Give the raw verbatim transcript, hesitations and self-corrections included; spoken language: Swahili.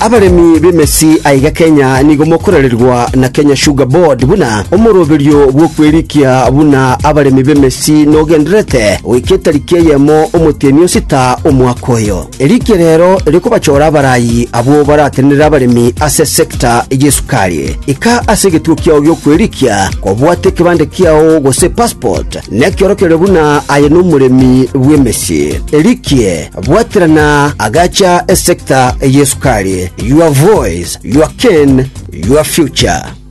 abaremi b'emesi aiga Kenya nigo mokorererwa na Kenya Sugar Board buna omoroberio bwo kwerikia buna abaremi b'emesi no gendrete wiketarike yemo omutemi osita omwakoyo erike rero riko bachora barayi abo baratenera abaremi ase sector y'esukari ika asegetukia byo kwerikia ko bwate kibande kiao gose passport nekiorokere buna aye no muremi bw'emesi erike bwaterana agacha sector y'esukari. Your voice, your ken, your future.